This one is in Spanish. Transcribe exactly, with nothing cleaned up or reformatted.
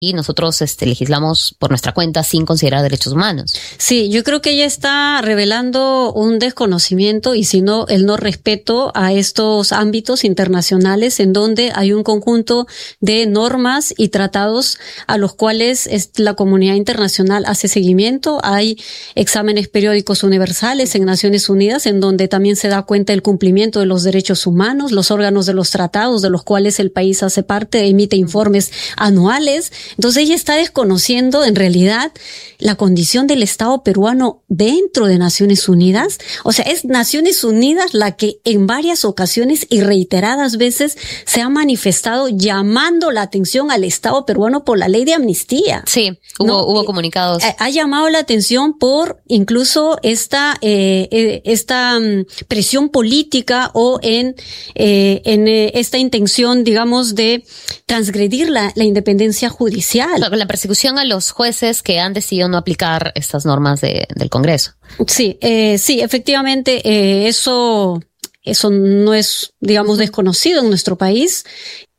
y nosotros este, legislamos por nuestra cuenta sin considerar derechos humanos. Sí, yo creo que ella está revelando un desconocimiento y si no, el no respeto a estos ámbitos internacionales en donde hay un conjunto de normas y tratados a los cuales la comunidad internacional hace seguimiento. Hay exámenes periódicos universales en Naciones Unidas en donde también se da cuenta del cumplimiento de los derechos humanos, los órganos de los tratados de los cuales el país hace parte, emite informes anuales. Entonces ella está desconociendo en realidad la condición del Estado peruano dentro de Naciones Unidas. O sea, es Naciones Unidas la que en varias ocasiones y reiteradas veces se ha manifestado llamando la atención al Estado peruano por la ley de amnistía. Sí, hubo, ¿no? hubo comunicados. Ha, ha llamado la atención por incluso esta eh, esta um, presión política o en eh, en eh, esta intención, digamos, de transgredir la, la independencia judicial. La persecución a los jueces que han decidido no aplicar estas normas de, del Congreso. Sí, eh, sí, efectivamente, eh, eso... Eso no es, digamos, desconocido en nuestro país